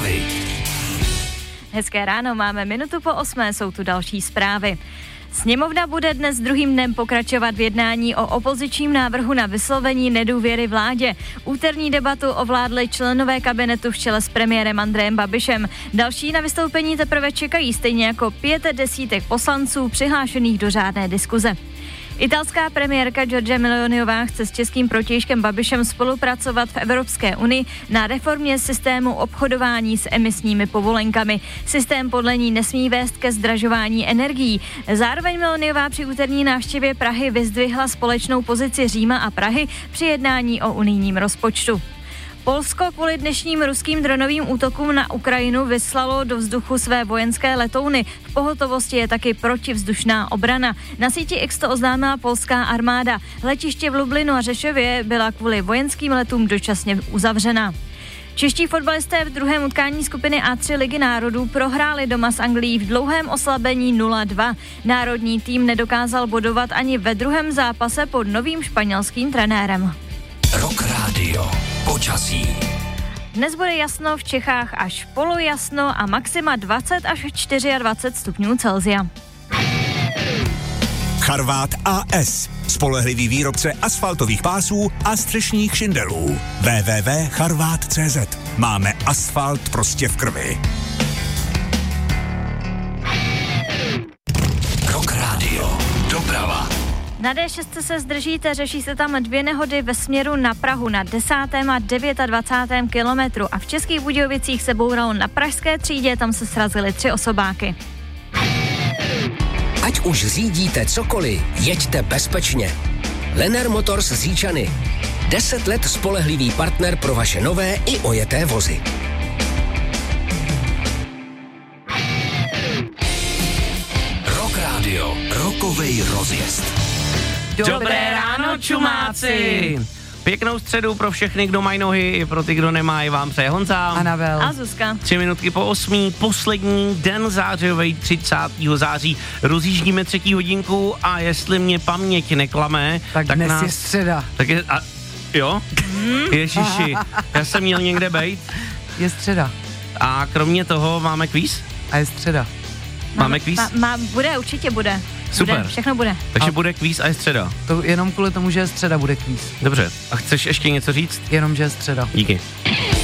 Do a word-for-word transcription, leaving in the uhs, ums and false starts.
dopravy. Hezké ráno, máme minutu po osmé, jsou tu další zprávy. Sněmovna bude dnes druhým dnem pokračovat v jednání o opozičním návrhu na vyslovení nedůvěry vládě. Úterní debatu ovládli členové kabinetu v čele s premiérem Andrejem Babišem. Další na vystoupení teprve čekají, stejně jako pět desítek poslanců přihlášených do řádné diskuze. Italská premiérka Giorgia Meloniová chce s českým protějškem Babišem spolupracovat v Evropské unii na reformě systému obchodování s emisními povolenkami. Systém podle ní nesmí vést ke zdražování energií. Zároveň Meloniová při úterní návštěvě Prahy vyzdvihla společnou pozici Říma a Prahy při jednání o unijním rozpočtu. Polsko kvůli dnešním ruským dronovým útokům na Ukrajinu vyslalo do vzduchu své vojenské letouny. V pohotovosti je taky protivzdušná obrana. Na síti X to oznámila polská armáda. Letiště v Lublinu a Řešově byla kvůli vojenským letům dočasně uzavřena. Čeští fotbalisté v druhém utkání skupiny A tři Ligy národů prohráli doma s Anglií v dlouhém oslabení nula dva. Národní tým nedokázal bodovat ani ve druhém zápase pod novým španělským trenérem. Rock Radio. Počasí. Dnes bude jasno, v Čechách až polojasno a maxima dvacet až dvacet čtyři stupňů Celsia. Charvát A S. Spolehlivý výrobce asfaltových pásů a střešních šindelů. w w w tečka charvát tečka cé zet. Máme asfalt prostě v krvi. Rock Radio. Doprava. Na D šest se zdržíte, řeší se tam dvě nehody ve směru na Prahu na desátém a dvacátém devátém kilometru a v Českých Budějovicích se bouralo na pražské třídě, tam se srazily tři osobáky. Ať už řídíte cokoliv, jeďte bezpečně. Lennar Motors z Říčany. Deset let spolehlivý partner pro vaše nové i ojeté vozy. Rock Radio. Rockovej rozjezd. Dobré ráno, čumáci! Pěknou středu pro všechny, kdo mají nohy, i pro ty, kdo nemají, vám přeje Honza. Anabel. A Zuzka. Tři minutky po osmí, poslední den zářijovej třicátého září. Rozjíždíme třetí hodinku a jestli mě paměť neklame, tak, tak dnes nás, je středa. Tak je, a, jo? Ježiši, já jsem měl někde bejt. Je středa. A kromě toho máme kvíz? A je středa. Máme kvíz? Má, má, bude, určitě bude. Super. Bude, všechno bude. Takže A bude kvíz a je středa. To jenom kvůli tomu, že je středa, bude kvíz. Dobře. A chceš ještě něco říct? Jenom, že je středa. Díky.